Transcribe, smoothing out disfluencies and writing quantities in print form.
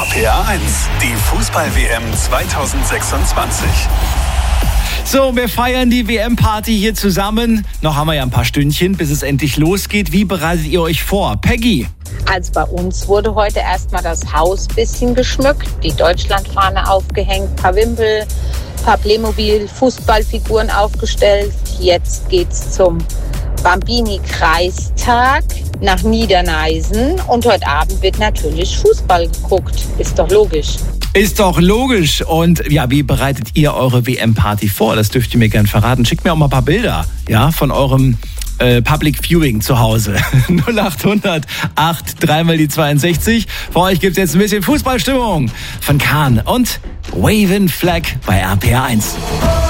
RPA 1, die Fußball-WM 2026. So, wir feiern die WM-Party hier zusammen. Noch haben wir ja ein paar Stündchen, bis es endlich losgeht. Wie bereitet ihr euch vor? Peggy? Also bei uns wurde heute erstmal das Haus ein bisschen geschmückt, die Deutschlandfahne aufgehängt, ein paar Wimpel, ein paar Playmobil-Fußballfiguren aufgestellt. Jetzt geht's zum Bambini-Kreistag nach Niederneisen und heute Abend wird natürlich Fußball geguckt. Ist doch logisch. Ist doch logisch. Und ja, wie bereitet ihr eure WM-Party vor? Das dürft ihr mir gern verraten. Schickt mir auch mal ein paar Bilder, ja, von eurem Public Viewing zu Hause. 0800 8 3 die 62. Für euch gibt's jetzt ein bisschen Fußballstimmung von Kahn und Waving Flag bei RPA 1.